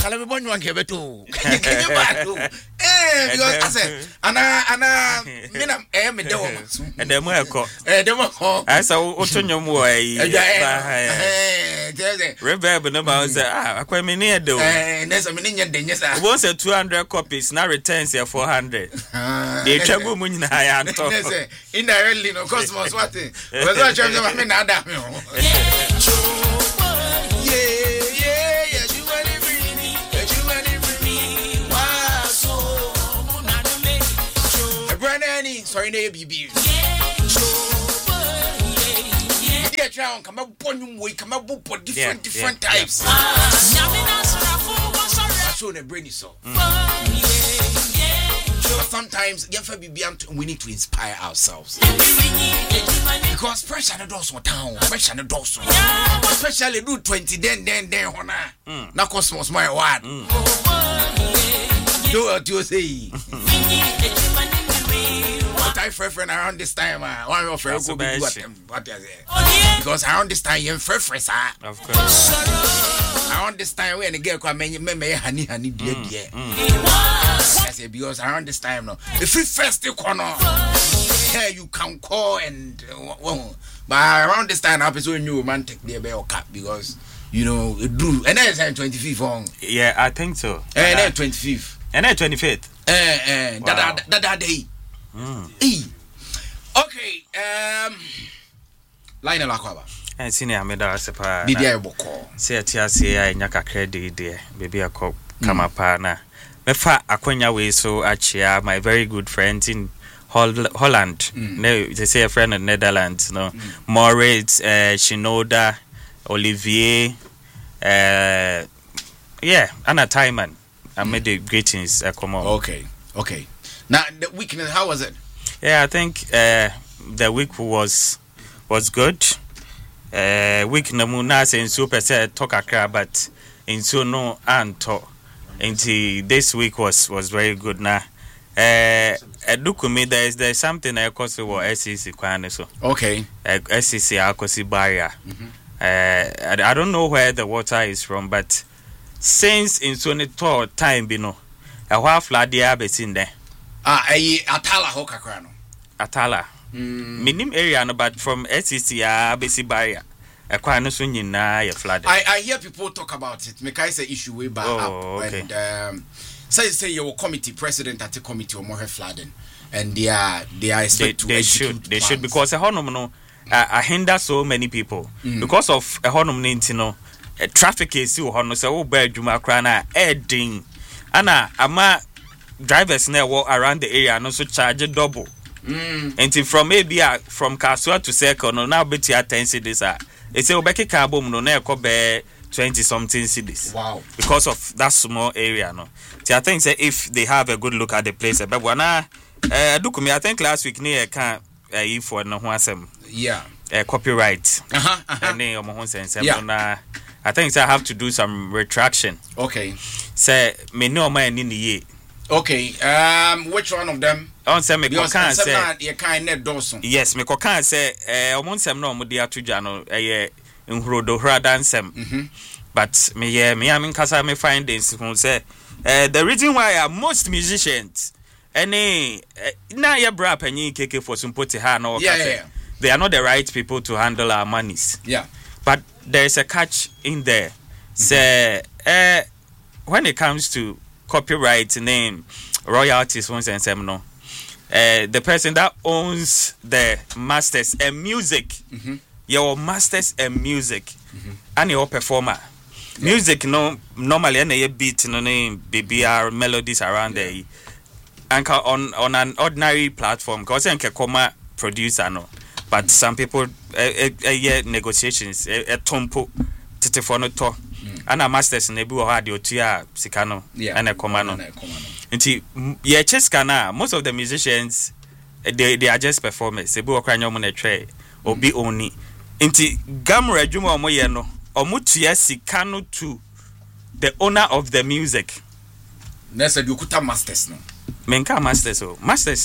Call me one give it to. Can you back to? Because I said, Anna, Minam, me do. And then we'll call. I saw Otonyo Moy. Reverb number say, I quite many do. And there's a minute, yes, I was 200 copies, now returns here 400. They travel in high and talk. In the early no cosmos, what? Was I trying to make Adam? Sorry, no, BB. Yeah, John, come up, we come up with different types. That's what the brain is so. Sometimes, we need to inspire ourselves. Because pressure and also town, pressure and also. Especially do 20, then, now Cosmos, my word. Do what you say. I friend around this time, one of your friends will be what is it? Because around this time, you're friends, of course. Around this time, when the girl come, honey, dear. I say, because around this time, no, if you first corner, here you can call and, but around this time, I'm so new romantic, dear bell cap, because, you know, it do, and then it's 25th on. Yeah, I think so. And then 25th. And then 25th. That day. Okay, Lionel Aquaba. And senior Meda Sepa. Did I boko? Say Tia say I nyaka credit dear, baby a cop come up na. Mefa akwenya we so achia my very good friends in Holland. No, they say a friend in Netherlands, no. Moritz, Shinoda, Olivier, yeah, Anna Tyman. I made the greetings come on. Okay. Now the weekend, how was it? Yeah, I think the week was good. Week na muna say in super say talk akra, but in so no anto. Until this week was very good na. Edukumi there's something I call so SEC kwane so. Okay. SEC akosi barrier. I don't know where the water is from, but since in so time bino, a half flood there be seen there. Atala Hokakrano. Atala. Minim area no, but from SEC basi barrier. A kwano so nyina ye flood. I hear people talk about it. Make I say issue way back up okay. And say your committee president at the committee or more flooding, and they are expected they should because a honum no hinder so many people because of a honum no traffic is so hono say wo ba adwuma kra na edding ana ama drivers na walk around the area no so charge double until from maybe from Kasua to Circle no now beti at 10 cities it say obeki carbon no na be 20 something cities. Wow. Because of that small area no. So I think say if they have a good look at the place but wana dukumi I think last week near can for no ho asem. Yeah. Copyright. And then omo ho sense na I think I have to do some retraction. Okay. Say me no man ni ye. Okay. Which one of them? On say me can say you can net Dawson. Yes, me can say omo nsem no mo de atuja no nhrodo hradan but me am kasa me findings who say the reason why most musicians any na ya bra panyin keke for some put ha na they are not the right people to handle our monies. Yeah. But there is a catch in there. Say when it comes to copyright name royalties once and some no the person that owns the masters and music your masters and music and your performer music no normally any beat no name BBR melodies around there and on an ordinary platform because I can come producer no but some people negotiations tompo titefono to and a masters nebu radio tia sikano and a commano nti ye cheskana most of the musicians they are just performers ebu okranyo mo na twe obi oni nti gamra adwuma omoye no omutua sikano to the owner of the music nessa dukuta masters no menka masters so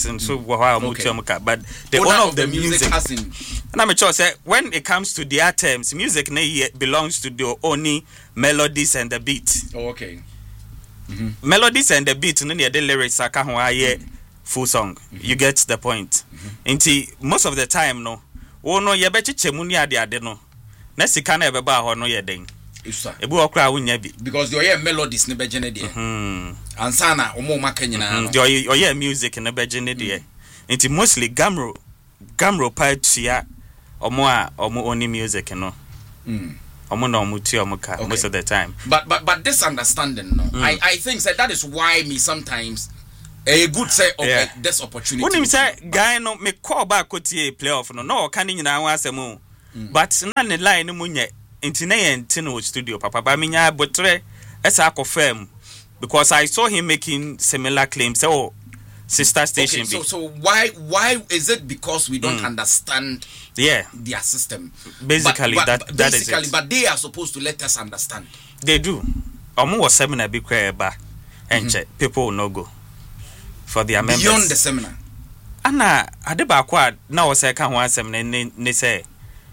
wa omutua but the owner of the music and I'm sure say when it comes to their terms music belongs to the only melodies and the beat. Okay. melodies and the beat no near the lyrics aka ho aye full song. You get the point. Nti most of the time no wo no ye bechichemu ni ade no na sika na ebeba ho no ye den ebu okra wonya bi because the oye melodies ne begene de ansa na omo maka nyina no the oye music ne begene de nti mostly gamro patia omo only music no omo no omo ti omo ka most of the time but this understanding no I think that is why me sometimes a good say this opportunity. When him say guy no me call back kotie playoff no can nyina wan asem but na ne line no munye nti na ye ntino studio papa ba me nya botre esa confirm because I saw him making similar claims sister station. Okay, so why is it because we don't understand their system? Basically but that is it. But they are supposed to let us understand. They do. Omo was seminar be cry ba enche people will not go for their members beyond the seminar. Ana ade ba kwa na wo say kan ho asem ne say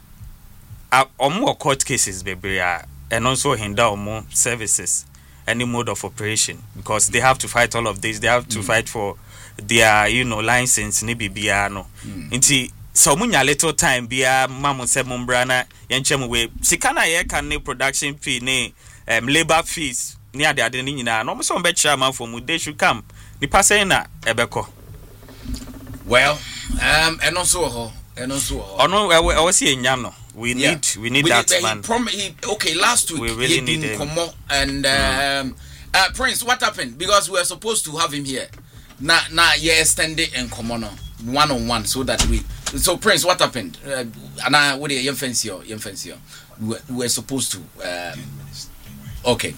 omo court cases bebre and also hinder omo services any mode of operation because they have to fight all of this. They have to fight for their license ni bibia no nti so munya little time bia mamu se mumbra na yenchemu we sika na ye kan ne production fee ne labor fees ni ade ni nyina no so be chairman for mu they should come ni passe na ebeko well and also ono I was see nyam no we need that man. Okay, last week we really need him. And Prince, what happened? Because we were supposed to have him here. Now you extended in common one-on-one so that so Prince, what happened? And I would you fancy we were supposed to okay.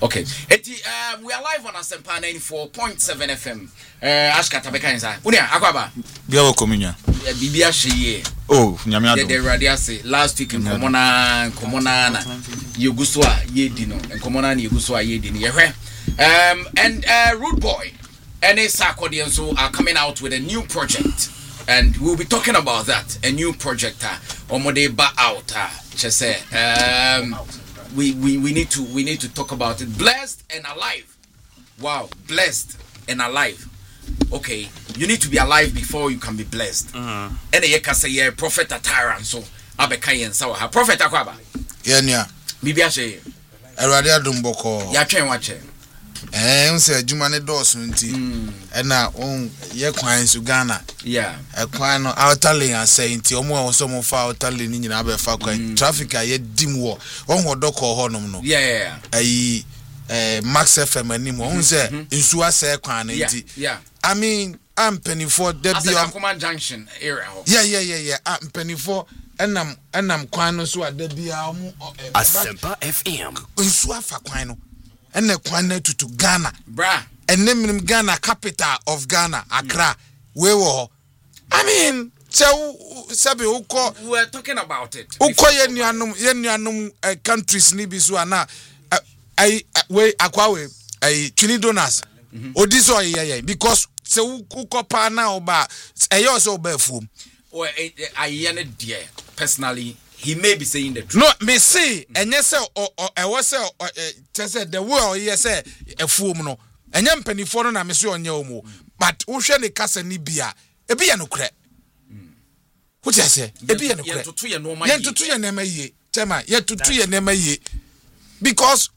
We are live on Asempa 94.7 FM. Ashka tabeka nza. Unia akwaba. Biawo kominya. Bibia shiye. Oh, nyame ado. The radio say last week in komona na yeguswa yedi no. En komona na yeguswa yedi ni yehwe. And Rude Boy and Sakodi so are coming out with a new project. And we'll be talking about that. A new project omode ba out just say we need to talk about it. Blessed and alive. Wow, blessed and alive. Okay, you need to be alive before you can be blessed. And you can say prophet attire and so abekayen sawa. Prophet akwaba. Yenya. Bibia she. Erade adumboko. Ya twen wache. Unse adwuma ne dɔɔso nti ɛna ye kwan su Ghana kwan no outer lane asɛ nti ɔmo a wɔsɔ mo fa outer lane ni nyina abɛfa kwan traffic a ye dim wɔ ɔho dɔkɔ hɔ nom no ayi Max FM anim ɔho sɛ nsu asɛ kwan no nti I mean I'm penny for the Akoma Junction area hɔ I'm penny for enam kwan no so ada bia ɔmo Asempa FM nsu afa kwan no and the kwana to Ghana, bra, and name Ghana, capital of Ghana, Accra. We were, I mean, so Sabi Uko, we were talking about it. Uko Yenianum countries Nibisuana, I Aquawe, a Trinidonas, Odiso, because so Uko Pana Oba, I also bear foom. Or I yened dear, personally. He may be saying the truth. No, me say, and yes, or I was said the world, yes, a fool, no, and young penny for an amisu on your mo, but Ocean a casa nibia, a piano crack. What I say, a piano crack to 3 and no man to 3 and ye, Tema, yet to 3 and ye, because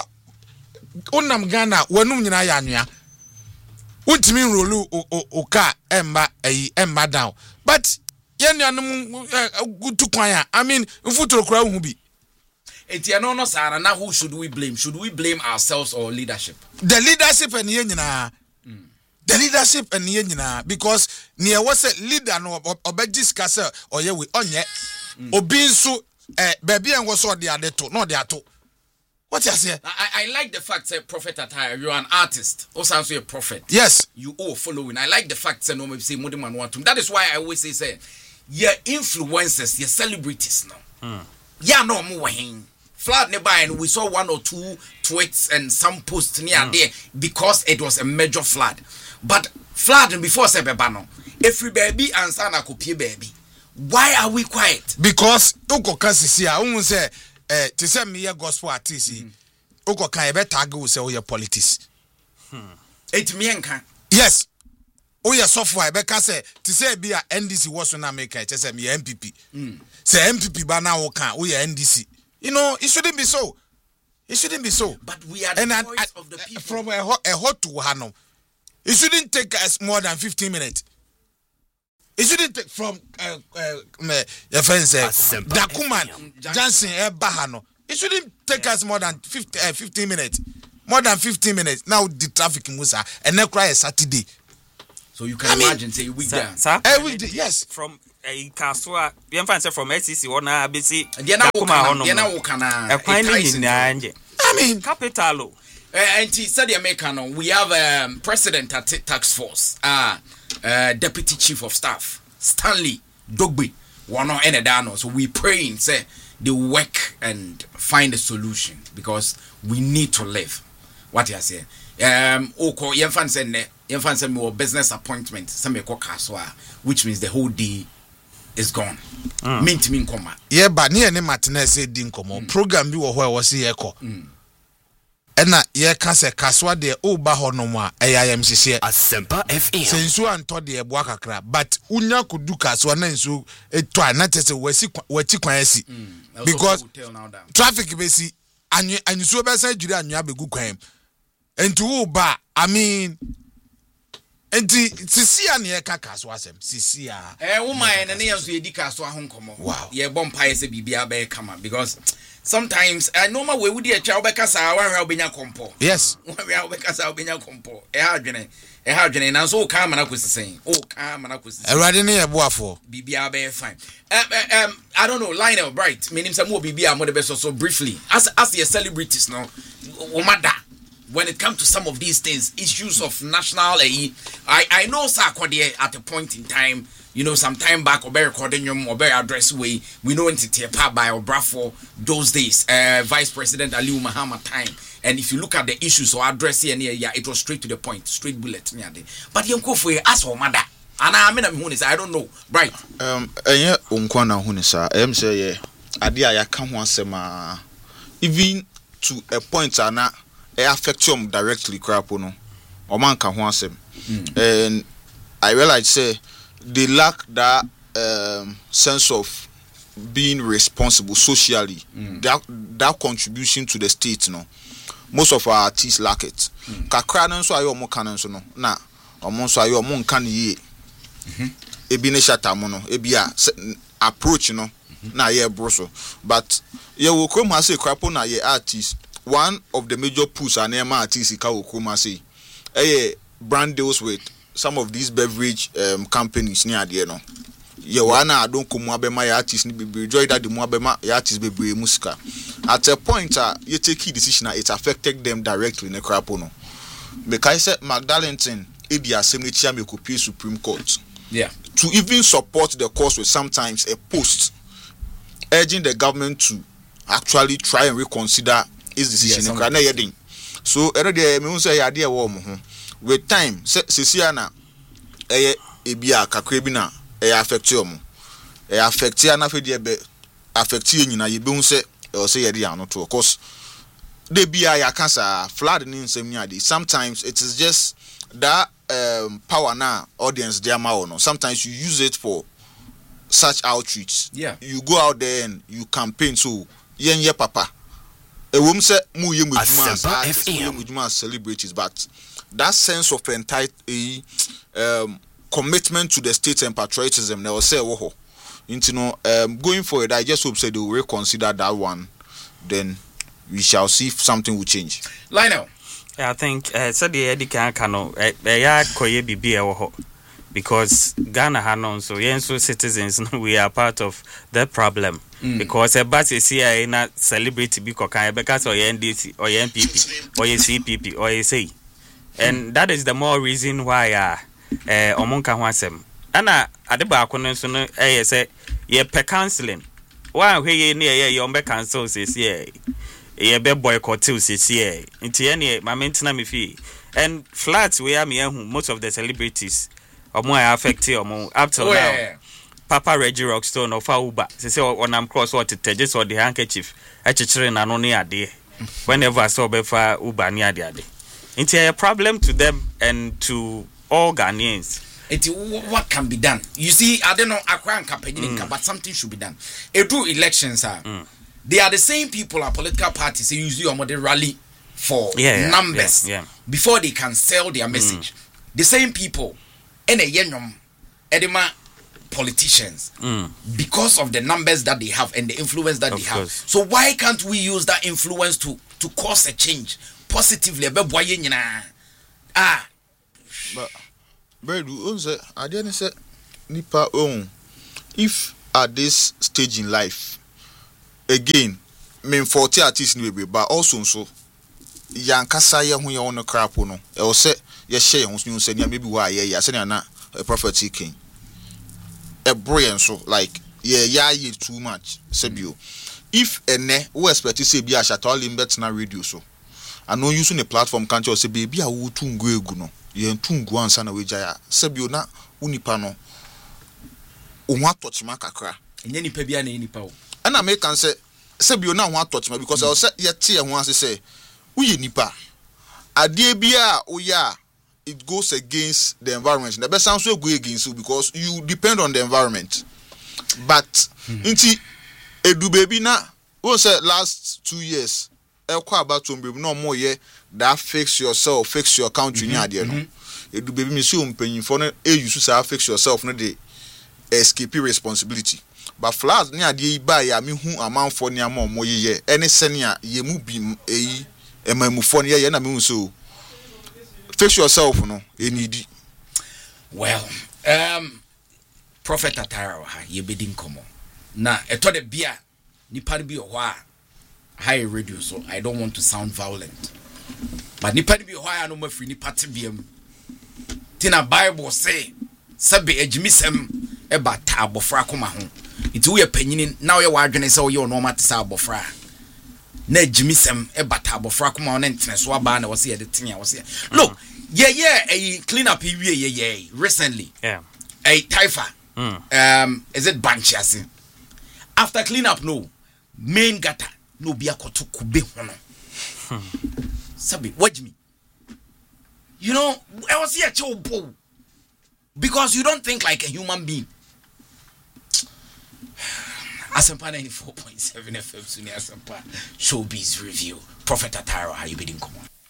Unam Ghana, Wanum Yanya, wouldn't mean Rulu Oka, Emma down, but good to choir. I mean, football crowd will be. Etiano Sara, now who should we blame? Should we blame ourselves or leadership? The leadership and Yenina. The leadership and Yenina, because near was a leader no or bed discusser or ye we on yet. Or being so baby and was all the other two, not the other. What you say? I like the fact that Prophet Attire, you're an artist. Also, a prophet. Yes. You all following. I like the fact that no maybe say Modiman want to. That is why I always say your influencers, your celebrities now. Yeah, no more. Flood nearby, and we saw 1 or 2 tweets and some posts near there because it was a major flood. But flood before Sebebano, every baby and son a copy baby. Why are we quiet? Because Oko Cassia, almost say, to send me a gospel artist. Oko can better go say, oh, your politics. It me enka. Yes. Oh yeah, software. Because to say be a NDC was na make it say me MPP. Say MPP ba na woka oh yeah NDC. You know, it shouldn't be so. It shouldn't be so. But we are the voice of the people. From a hot to Hano. It shouldn't take us more than 15 minutes. It shouldn't take from your friends Dakuman Johnson Bahano. It shouldn't take us more than 15 minutes. More than 15 minutes. Now the traffic Musa and now cry Saturday. So you can imagine say week down. Every day, yes. From a Kaswa, you find from SCC or na BC. I mean, capital. And he said the American, we have president at tax force, deputy chief of staff, Stanley Dogbe, one or any dano. So we praying, say they work and find a solution because we need to live. What you say? Oko Yenfan said me business appointment, some which means the whole day is gone. Mint me koma. Yeah, but near ne Martinez said dinkomo program bi wo ho was here ko. Ena ye ka se kaswa de o ba ho no mu a ayam hihye Asempa FM sensu anto de ebo akakra but unya kodu kaswa na nsu eto na tese wati kwan asi because traffic be si anyu be san juri anyu abegu kwan enti wo ba I mean enti sisia ne ye ka kaswa asem sisia woman na ne yanso ye di kaswa ho nkomo wow ye bompa se bibia be kama because sometimes I know my way with the child because I want to be compo. Yes. Because I'll be compo. A hard and so calm and I was saying, oh, calm and I was saying, riding near Boafo. BBA fine. I don't know, Lionel Bright, meaning some more BBA more the best so briefly. As the celebrities now, when it comes to some of these things, issues of national I know Sarkodie at a point in time. You know, some time back, or recording or address way, we know entity by or Brafo those days, Vice President Aliu Muhammad time. And if you look at the issues or address here, it was straight to the point, straight bullet. But you go for ask for mother. And I mean, I don't know, right? Yeah, unkwana hunisa. Say yeah, adia ya kamwa sema even to a point ana affect you directly crapono. Oman kamwa sem. And I realize say. They lack that sense of being responsible socially. That contribution to the state, no. Most of our artists lack it. Kakra nanso ayo mo kananso no. Na omonso ayo mo nkan ye. Ebi ne shata mo no. Ebi approach no. Na ye broso. But ye wo krom ase krapo na ye artist. One of the major pulls are near my artists ka wo krom ase. Brand deals with some of these beverage companies near the no. Yewana don't come abema ya artists ni be joy that the mo abema ya artists be musika. At a point you take key decision it affected them directly in the crapo no. Because Magdalenton the assembly chairman could pay Supreme Court. Yeah. To even support the cause with sometimes a post urging the government to actually try and reconsider his decision. So already me say idea wo mo ho. With time, Sisiana, ebia kakrebina, affect you. Affect you, na fe affect you na yebu say or say yedi ano to. Of course, they be ya cancer flood in same. Sometimes it is just that power na audience there no. Sometimes you use it for such outreach. Yeah, you go out there and you campaign so ye papa. A woman say mu ye mujuma celebrities, but that sense of commitment to the state and patriotism, they will say, "Oh, going forward, I just hope they will reconsider that one. Then we shall see if something will change." Lionel, I think said the Eddie Kano, koye bibi ewo because Ghana Hanon, so yenso citizens, we are part of the problem. Because a bat is here in a celebrity because or NDC or NPP or CPP or SA. And that is the more reason why omonka hwasem ana adeba akono so no say ye pe counseling why hwe ne ye ombe cancel say ye be boycott say nti ye ne ma mentina me fi and flats where me hu most of the celebrities omo are affected omo up till now Papa Reggie Rockstone of Uber say onam cross what just or the handkerchief achichere na no ne ade whenever I saw be fa Uber ni ade It's a problem to them and to all Ghanaians. What can be done? You see, I don't know, but something should be done. Do elections they are the same people, our political parties, they use your model rally for numbers before they can sell their message. The same people, and a yenyom, edema politicians, because of the numbers that they have and the influence that they have. So why can't we use that influence to cause a change positively? But I didn't say nipa if at this stage in life again, mean 40 artists ni be, but also so yankasa ye hu ye on crap no e o se ye share hu so say maybe why ye say na a prophet king a brilliant so like ye too much sebio if ene we expect to say bi a shatol limbet na radio so I know using a platform can't you say baby a wo tungu egu no ye tungu ansa na we jaya sebio na unipa no o ho touch ma kakra enye nipa bia na nipa o and I make can say sebio na ho touch ma because I say ye tie ho ase say uye nipa ade bia o ya it goes against the environment. The best sounds will go against you because you depend on the environment. But inti edu baby na we say last 2 years about to no more ye that fix yourself, fix your country ni ade no. Edu baby me see umpanyin for no you say fix yourself no dey escape responsibility. But flags ni ade ba ya me hu amanfo ni amon ye any senia ye mu bi eyi emamufo ni ye na me hu so fix yourself no enidi. Well, Prophet Atara ye bedin komo na eto de bia nipa bi o hwa high radio, so I don't want to sound violent, but nipa bi o hwa no mafri nipa te biam tina Bible say sabe ejimisem e ba ta abofra koma ho iti wo ye panyini na wo ye wadwene se wo ye no ma te sa abofra na ejimisem e ba ta abofra koma ho na ntene so aba na wo se ye de tia wo se look a clean up recently a Taifa is it Banchiasi after clean up no main gutter no be akoto kube hono sabi watch me, you know, I was here to because you don't think like a human being. Asampa 94.7 FM Suni Asampa Showbiz Review. Prophet Atara, how you been? Come on.